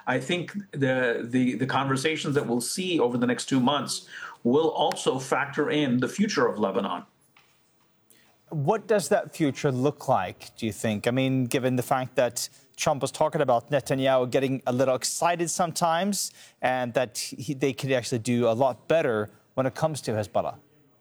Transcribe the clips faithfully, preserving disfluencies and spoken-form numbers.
I think the, the, the conversations that we'll see over the next two months will also factor in the future of Lebanon. What does that future look like, do you think? I mean, given the fact that Trump was talking about Netanyahu getting a little excited sometimes and that he, they could actually do a lot better when it comes to Hezbollah.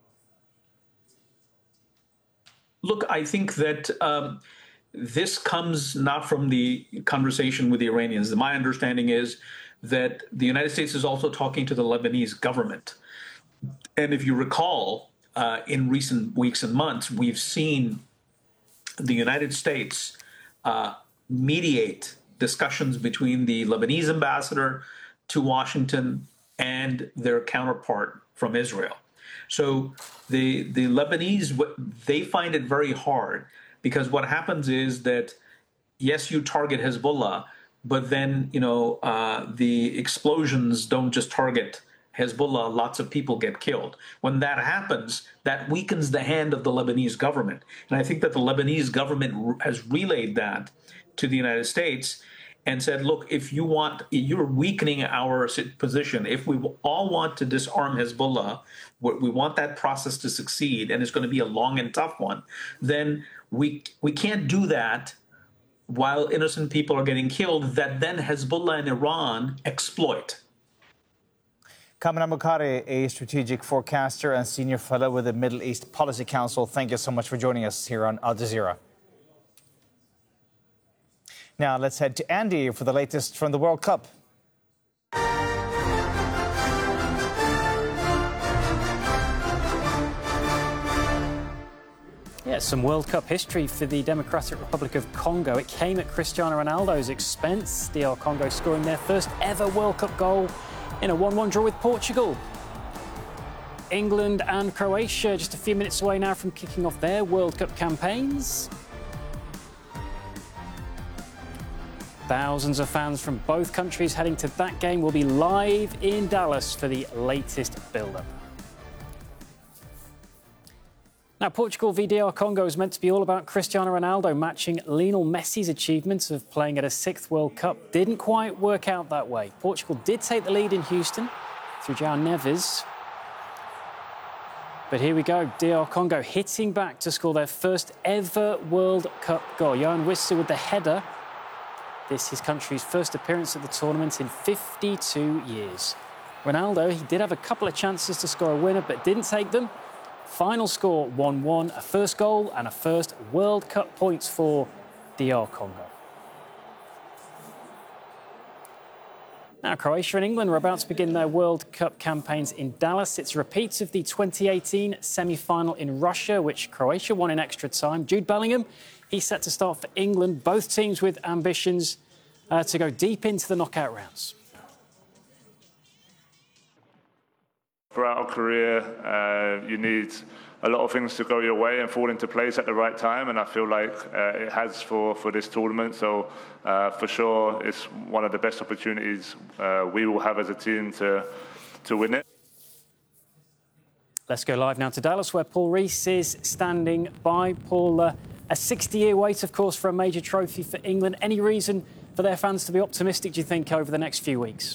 Look, I think that um, this comes not from the conversation with the Iranians. My understanding is that the United States is also talking to the Lebanese government. And if you recall, uh, in recent weeks and months, we've seen the United States uh, mediate discussions between the Lebanese ambassador to Washington and their counterpart from Israel. So the the Lebanese, they find it very hard because what happens is that, yes, you target Hezbollah, but then, you know, uh, the explosions don't just target Hezbollah, lots of people get killed. When that happens, that weakens the hand of the Lebanese government. And I think that the Lebanese government has relayed that to the United States and said, look, if you want, you're weakening our position. If we all want to disarm Hezbollah, we want that process to succeed, and it's going to be a long and tough one, then we we can't do that while innocent people are getting killed, that then Hezbollah and Iran exploit. Kamen Al-Muqari, a strategic forecaster and senior fellow with the Middle East Policy Council, thank you so much for joining us here on Al Jazeera. Now let's head to Andy for the latest from the World Cup. Yeah, some World Cup history for the Democratic Republic of Congo. It came at Cristiano Ronaldo's expense. D R Congo scoring their first ever World Cup goal in a one one draw with Portugal. England and Croatia just a few minutes away now from kicking off their World Cup campaigns. Thousands of fans from both countries heading to that game will be live in Dallas for the latest build-up. Now, Portugal v D R Congo is meant to be all about Cristiano Ronaldo matching Lionel Messi's achievements of playing at a sixth World Cup. Didn't quite work out that way. Portugal did take the lead in Houston through João Neves. But here we go, D R Congo hitting back to score their first ever World Cup goal. Yohan Wissa with the header. This is his country's first appearance at the tournament in fifty-two years. Ronaldo, he did have a couple of chances to score a winner, but didn't take them. Final score one one, a first goal and a first World Cup points for D R Congo. Now, Croatia and England are about to begin their World Cup campaigns in Dallas. It's a repeat of the twenty eighteen semi-final in Russia, which Croatia won in extra time. Jude Bellingham, he's set to start for England. Both teams with ambitions uh, to go deep into the knockout rounds. Throughout a career, uh, you need a lot of things to go your way and fall into place at the right time, and I feel like uh, it has for, for this tournament. So uh, for sure, it's one of the best opportunities uh, we will have as a team to, to win it. Let's go live now to Dallas, where Paul Rees is standing by. Paul, uh, a sixty-year wait, of course, for a major trophy for England. Any reason for their fans to be optimistic, do you think, over the next few weeks?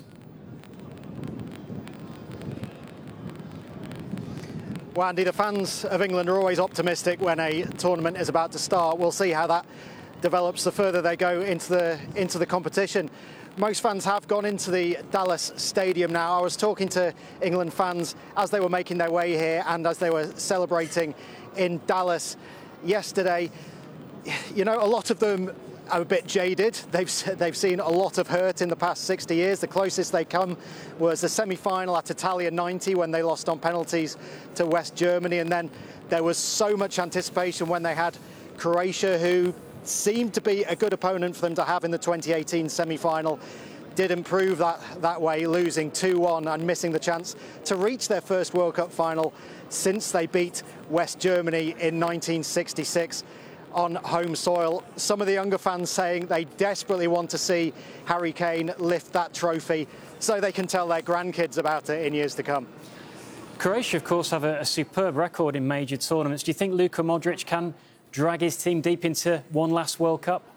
Well, Andy, the fans of England are always optimistic when a tournament is about to start. We'll see how that develops the further they go into the into the competition. Most fans have gone into the Dallas Stadium now. I was talking to England fans as they were making their way here and as they were celebrating in Dallas yesterday. You know, a lot of them are a bit jaded. They've they've seen a lot of hurt in the past sixty years. The closest they come was the semi-final at Italia ninety when they lost on penalties to West Germany, and then there was so much anticipation when they had Croatia, who seemed to be a good opponent for them to have in the twenty eighteen semi-final. Didn't prove that that way, losing two one and missing the chance to reach their first World Cup final since they beat West Germany in nineteen sixty-six. On home soil. Some of the younger fans saying they desperately want to see Harry Kane lift that trophy so they can tell their grandkids about it in years to come. Croatia, of course, have a, a superb record in major tournaments. Do you think Luka Modric can drag his team deep into one last World Cup?